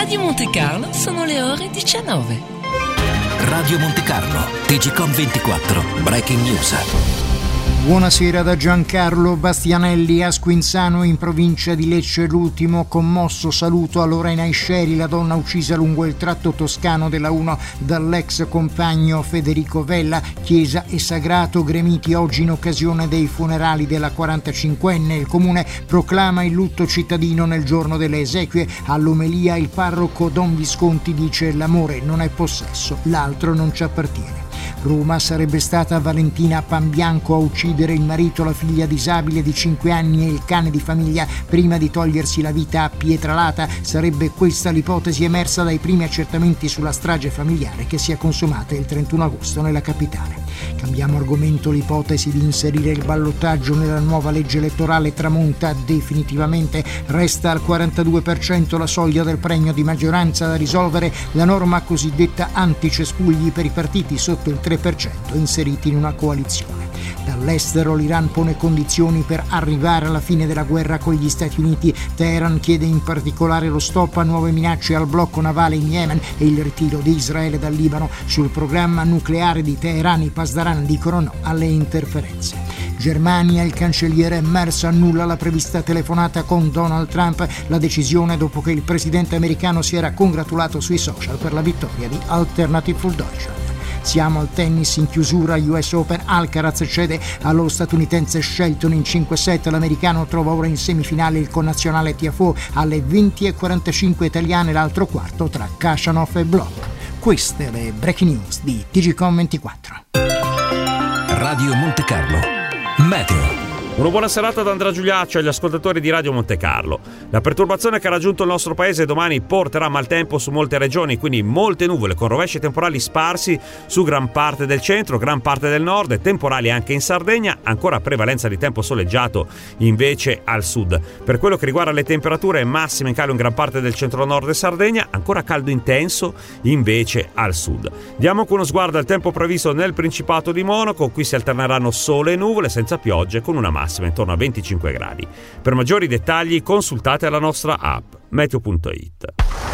Radio Monte Carlo sono le ore 19. Radio Monte Carlo, TGcom 24, Breaking News. Buonasera da Giancarlo Bastianelli. A Squinzano, in provincia di Lecce, l'ultimo commosso saluto a Lorena Isceri, la donna uccisa lungo il tratto toscano della 1 dall'ex compagno Federico Vella. Chiesa e sagrato gremiti oggi in occasione dei funerali della 45enne. Il comune proclama il lutto cittadino nel giorno delle esequie. All'omelia il parroco Don Visconti dice: l'amore non è possesso, l'altro non ci appartiene. Roma, sarebbe stata Valentina Panbianco a uccidere il marito, la figlia disabile di 5 anni e il cane di famiglia prima di togliersi la vita a Pietralata. Sarebbe questa l'ipotesi emersa dai primi accertamenti sulla strage familiare che si è consumata il 31 agosto nella capitale. Cambiamo argomento. L'ipotesi di inserire il ballottaggio nella nuova legge elettorale tramonta definitivamente. Resta al 42% la soglia del premio di maggioranza da risolvere, la norma cosiddetta anticespugli per i partiti sotto il 3% inseriti in una coalizione. Dall'estero l'Iran pone condizioni per arrivare alla fine della guerra con gli Stati Uniti. Teheran chiede in particolare lo stop a nuove minacce al blocco navale in Yemen e il ritiro di Israele dal Libano. Sul programma nucleare di Teheran i Pasdaran dicono no alle interferenze. Germania, il cancelliere Merz annulla la prevista telefonata con Donald Trump, la decisione dopo che il presidente americano si era congratulato sui social per la vittoria di Alternative für Deutschland. Siamo al tennis in chiusura. US Open, Alcaraz cede allo statunitense Shelton in 5-7. L'americano trova ora in semifinale il connazionale Tiafoe. Alle 20:45 italiane l'altro quarto tra Khachanov e Bloch. Queste le breaking news di TGcom 24. Radio Monte Carlo, meteo. Una buona serata da Andrea Giuliaccio e agli ascoltatori di Radio Monte Carlo. La perturbazione che ha raggiunto il nostro paese domani porterà maltempo su molte regioni, quindi molte nuvole con rovesci temporali sparsi su gran parte del centro, gran parte del nord e temporali anche in Sardegna, ancora prevalenza di tempo soleggiato invece al sud. Per quello che riguarda le temperature, massime in calo in gran parte del centro-nord e Sardegna, ancora caldo intenso invece al sud. Diamo anche uno sguardo al tempo previsto nel Principato di Monaco. Qui si alterneranno sole e nuvole senza piogge con una massima intorno a 25 gradi. Per maggiori dettagli consultate la nostra app meteo.it.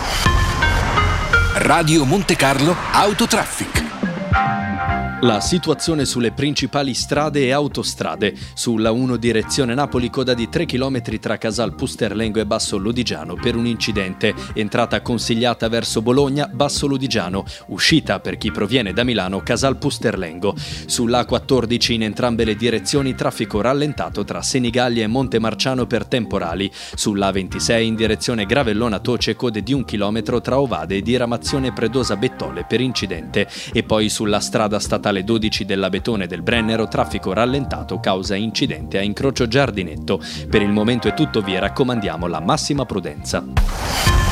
Radio Monte Carlo Autotraffic. La situazione sulle principali strade e autostrade. Sulla 1 direzione Napoli, coda di 3 km tra Casal Pusterlengo e Basso Lodigiano per un incidente. Entrata consigliata verso Bologna, Basso Lodigiano. Uscita per chi proviene da Milano, Casal Pusterlengo. Sulla A14 in entrambe le direzioni traffico rallentato tra Senigallia e Montemarciano per temporali. Sulla A26 in direzione Gravellona Toce, code di 1 chilometro tra Ovade e diramazione Predosa Bettole per incidente. E poi sulla strada statale 12 dell'Abetone del Brennero, traffico rallentato causa incidente a incrocio Giardinetto. Per il momento è tutto, vi raccomandiamo la massima prudenza.